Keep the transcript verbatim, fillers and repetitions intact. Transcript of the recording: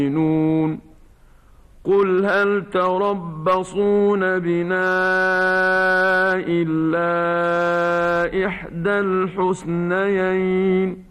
يؤمنون قل هل تربصون بنا إلا إحدى الحسنيين